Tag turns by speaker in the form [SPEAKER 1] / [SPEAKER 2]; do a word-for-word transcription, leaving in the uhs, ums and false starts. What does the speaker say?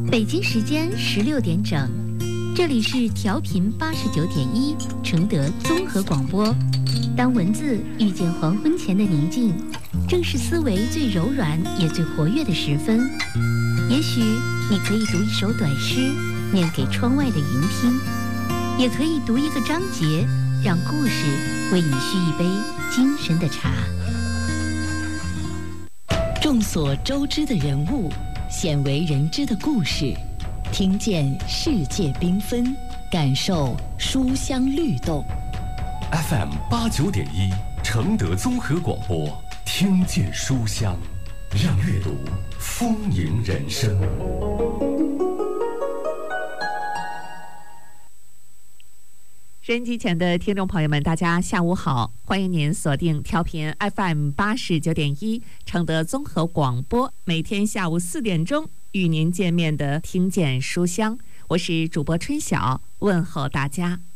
[SPEAKER 1] 北京时间十六点整，这里是调频八十九点一承德综合广播。当文字遇见黄昏前的宁静，正是思维最柔软也最活跃的时分。也许你可以读一首短诗，念给窗外的云听，也可以读一个章节，让故事为你续一杯精神的茶。众所周知的人物，鲜为人知的故事，听见世界缤纷，感受书香律动。
[SPEAKER 2] F M 八九点一，承德综合广播，听见书香，让阅读丰盈人生。
[SPEAKER 3] 收音机前的听众朋友们，大家下午好，欢迎您锁定调频 F M 八十九点一，承德综合广播，每天下午四点钟与您见面的听见书香，我是主播春晓，问候大家。